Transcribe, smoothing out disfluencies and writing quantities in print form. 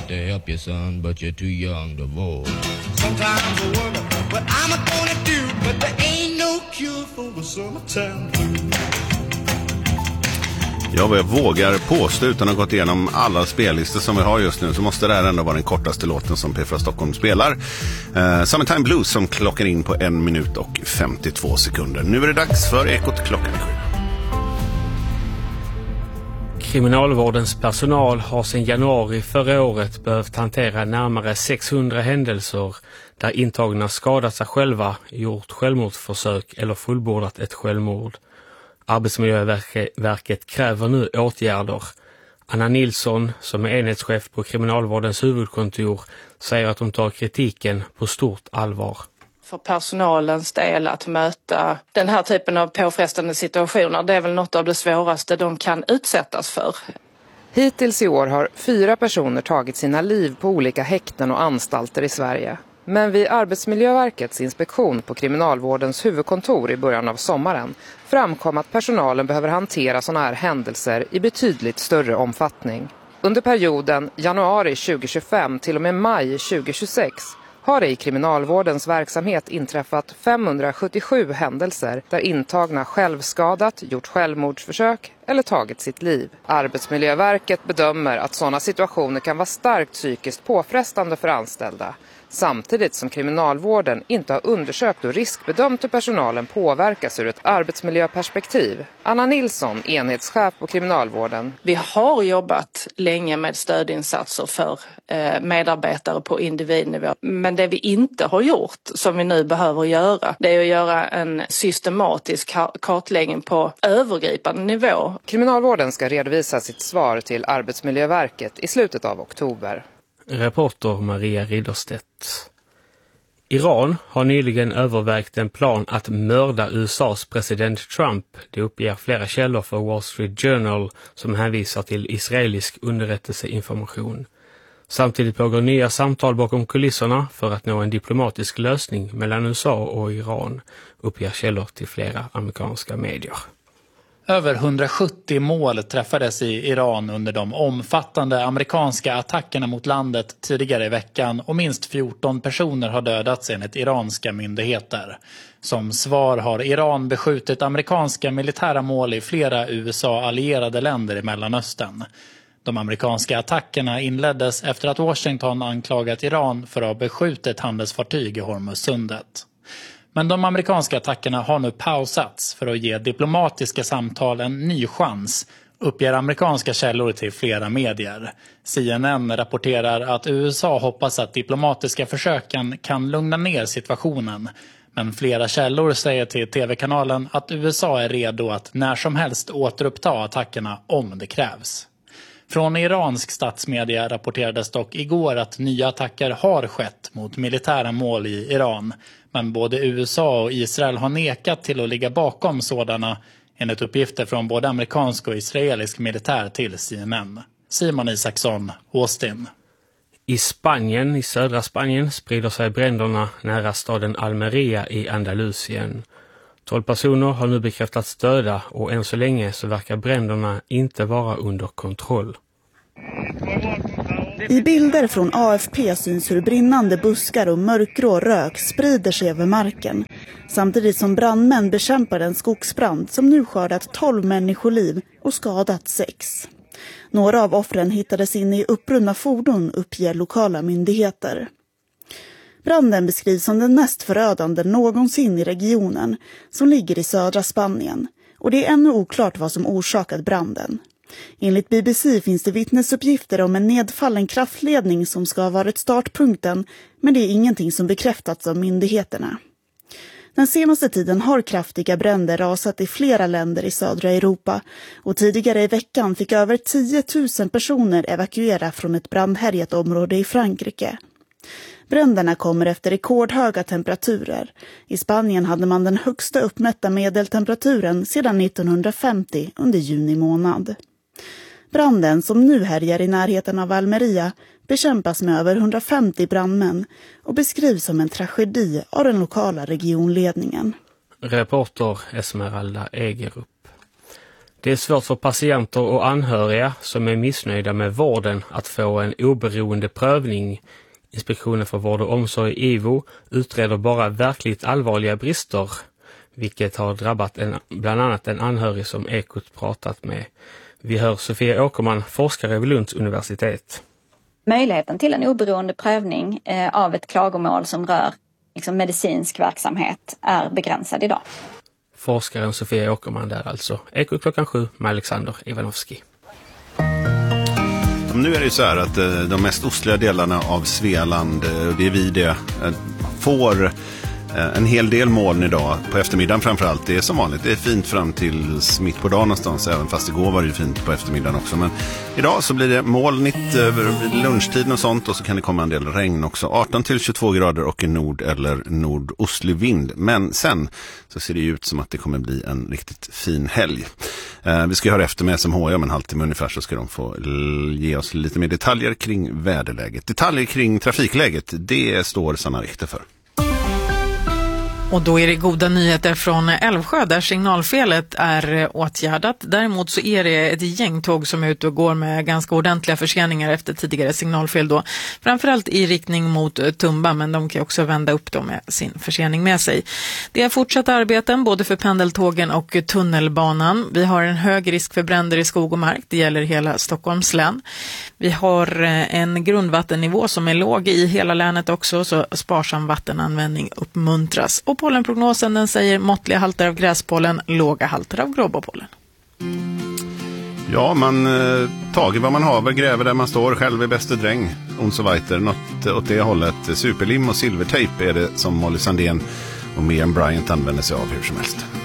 tried to help you, son, but you're too young to vote. Sometimes I wonder what I'm gonna do, but there ain't no cure for the summertime blues. Jag vågar påstå utan att ha gått igenom alla spellistor som vi har just nu, så måste det här ändå vara den kortaste låten som P4 Stockholm spelar. Summertime Blues som klockar in på 1 minut och 52 sekunder. Nu är det dags för Ekot klockan 7. Kriminalvårdens personal har sedan januari förra året behövt hantera närmare 600 händelser där intagna skadat sig själva, gjort självmordsförsök eller fullbordat ett självmord. Arbetsmiljöverket kräver nu åtgärder. Anna Nilsson, som är enhetschef på Kriminalvårdens huvudkontor, säger att de tar kritiken på stort allvar. För personalens del att möta den här typen av påfrestande situationer, det är väl något av det svåraste de kan utsättas för. Hittills i år har 4 personer tagit sina liv på olika häkten och anstalter i Sverige. Men vid Arbetsmiljöverkets inspektion på Kriminalvårdens huvudkontor i början av sommaren framkom att personalen behöver hantera sådana här händelser i betydligt större omfattning. Under perioden januari 2025 till och med maj 2026 har det i kriminalvårdens verksamhet inträffat 577 händelser där intagna självskadat, gjort självmordsförsök eller tagit sitt liv. Arbetsmiljöverket bedömer att sådana situationer kan vara starkt psykiskt påfrestande för anställda, samtidigt som kriminalvården inte har undersökt och riskbedömt hur personalen påverkas ur ett arbetsmiljöperspektiv. Anna Nilsson, enhetschef på kriminalvården. Vi har jobbat länge med stödinsatser för medarbetare på individnivå. Men det vi inte har gjort, som vi nu behöver göra, det är att göra en systematisk kartläggning på övergripande nivå. Kriminalvården ska redovisa sitt svar till Arbetsmiljöverket i slutet av oktober. Reporter Maria Ridderstedt. Iran har nyligen övervägt en plan att mörda USAs president Trump. Det uppger flera källor för Wall Street Journal som hänvisar till israelisk underrättelseinformation. Samtidigt pågår nya samtal bakom kulisserna för att nå en diplomatisk lösning mellan USA och Iran, uppger källor till flera amerikanska medier. Över 170 mål träffades i Iran under de omfattande amerikanska attackerna mot landet tidigare i veckan och minst 14 personer har dödats enligt iranska myndigheter. Som svar har Iran beskjutit amerikanska militära mål i flera USA-allierade länder i Mellanöstern. De amerikanska attackerna inleddes efter att Washington anklagat Iran för att ha beskjutit handelsfartyg i Hormuzsundet. Men de amerikanska attackerna har nu pausats för att ge diplomatiska samtal en ny chans, uppger amerikanska källor till flera medier. CNN rapporterar att USA hoppas att diplomatiska försöken kan lugna ner situationen. Men flera källor säger till tv-kanalen att USA är redo att när som helst återuppta attackerna om det krävs. Från iransk statsmedia rapporterades dock igår att nya attacker har skett mot militära mål i Iran. Men både USA och Israel har nekat till att ligga bakom sådana, enligt uppgifter från både amerikansk och israelisk militär till CNN. Simon Isaksson, Austin. I Spanien, i södra Spanien, sprider sig bränderna nära staden Almeria i Andalusien. 12 personer har nu bekräftats döda och än så länge så verkar bränderna inte vara under kontroll. I bilder från AFP syns hur brinnande buskar och mörkgrå rök sprider sig över marken. Samtidigt som brandmän bekämpar en skogsbrand som nu skördat 12 människoliv och skadat 6. Några av offren hittades inne i uppbrunna fordon, uppger lokala myndigheter. Branden beskrivs som den mest förödande någonsin i regionen som ligger i södra Spanien. Och det är ännu oklart vad som orsakat branden. Enligt BBC finns det vittnesuppgifter om en nedfallen kraftledning som ska ha varit startpunkten, men det är ingenting som bekräftats av myndigheterna. Den senaste tiden har kraftiga bränder rasat i flera länder i södra Europa och tidigare i veckan fick över 10 000 personer evakuera från ett brandhärjat område i Frankrike. Bränderna kommer efter rekordhöga temperaturer. I Spanien hade man den högsta uppmätta medeltemperaturen sedan 1950 under juni månad. Branden som nu härjar i närheten av Almeria bekämpas med över 150 brandmän och beskrivs som en tragedi av den lokala regionledningen. Reporter Esmeralda Egerup. Det är svårt för patienter och anhöriga som är missnöjda med vården att få en oberoende prövning. Inspektionen för vård och omsorg IVO utreder bara verkligt allvarliga brister, vilket har drabbat bland annat en anhörig som Ekot pratat med. Vi hör Sofia Åkerman, forskare vid Lunds universitet. Möjligheten till en oberoende prövning av ett klagomål som rör medicinsk verksamhet är begränsad idag. Forskaren Sofia Åkerman där alltså. Ekot klockan 7 med Alexander Ivanovski. Nu är det ju så här att de mest ostliga delarna av Svealand, det är vi det, får en hel del moln idag på eftermiddagen framförallt. Det är som vanligt, det är fint fram till mitt på dagen någonstans, även fast igår var det ju fint på eftermiddagen också. Men idag så blir det molnigt över lunchtiden och sånt, och så kan det komma en del regn också. 18-22 grader och en nord- eller nordostlig vind. Men sen så ser det ut som att det kommer bli en riktigt fin helg. Vi ska höra efter med SMHI om en halvtimme ungefär, så ska de få ge oss lite mer detaljer kring väderläget. Detaljer kring trafikläget, det står Sanna Richter för. Och då är det goda nyheter från Älvsjö där signalfelet är åtgärdat. Däremot så är det ett gäng tåg som är ute och går med ganska ordentliga förseningar efter tidigare signalfel då. Framförallt i riktning mot Tumba, men de kan också vända upp då med sin försening med sig. Det är fortsatta arbeten både för pendeltågen och tunnelbanan. Vi har en hög risk för bränder i skog och mark. Det gäller hela Stockholms län. Vi har en grundvattennivå som är låg i hela länet också, så sparsam vattenanvändning uppmuntras. Och pollenprognosen den säger måttliga halter av gräspollen, låga halter av gråbopollen. Ja, man tager vad man har, gräver där man står, själv är bäste dräng. Und so weiter, något åt det hållet. Superlim och silvertejp är det som Molly Sandén och Miriam Bryant använder sig av hur som helst.